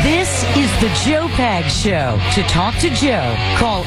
This is the Joe Pags Show. To talk to Joe, call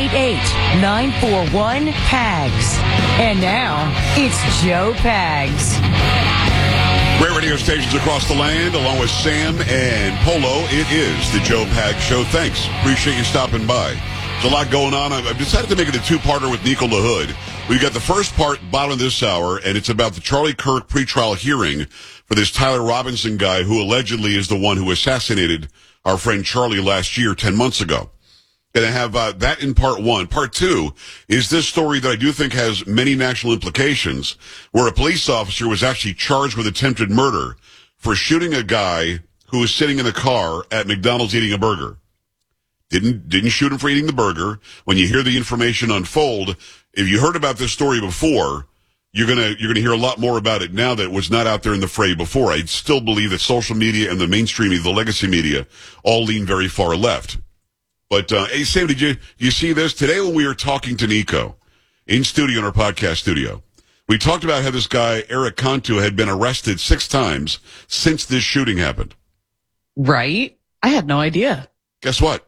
888-941-PAGS. And now, it's Joe Pags. Great radio stations across the land, along with Sam and Polo. It is the Joe Pags Show. Thanks. Appreciate you stopping by. There's a lot going on. I've decided to make it a two-parter with Nico LaHood. We've got the first part, bottom of this hour, and it's about the Charlie Kirk pretrial hearing for this Tyler Robinson guy who allegedly is the one who assassinated our friend Charlie last year, 10 months ago. Going to have that in part one. Part two is this story that I do think has many national implications, where a police officer was actually charged with attempted murder for shooting a guy who was sitting in a car at McDonald's eating a burger. Didn't shoot him for eating the burger. When you hear the information unfold, if you heard about this story before, you're gonna hear a lot more about it now that was not out there in the fray before. I still believe that social media and the mainstream media, the legacy media, all lean very far left. But hey, Sam, did you see this today when we were talking to Nico in studio in our podcast studio? We talked about how this guy Eric Cantu had been arrested 6 times since this shooting happened. Right? I had no idea. Guess what?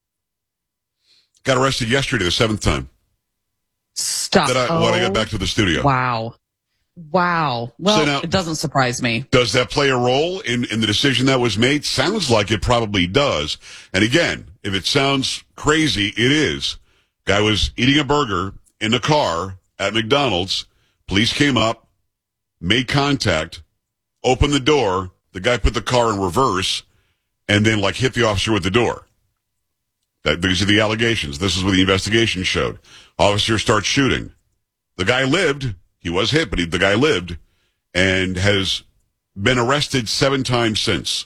Got arrested yesterday, the 7th time. Stop. When I got back to the studio. Wow. Well, So now, it doesn't surprise me. Does that play a role in the decision that was made? Sounds like it probably does. And again, if it sounds crazy, it is. Guy was eating a burger in a car at McDonald's. Police came up, made contact, opened the door. The guy put the car in reverse and then hit the officer with the door. These are the allegations. This is what the investigation showed. Officer starts shooting. The guy lived. He was hit, but the guy lived and has been arrested 7 times since.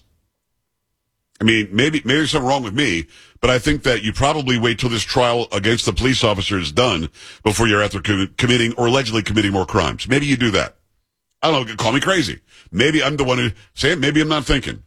I mean, maybe there's something wrong with me, but I think that you probably wait till this trial against the police officer is done before you're after committing or allegedly committing more crimes. Maybe you do that. I don't know. Call me crazy. Maybe I'm the one who say it. Maybe I'm not thinking.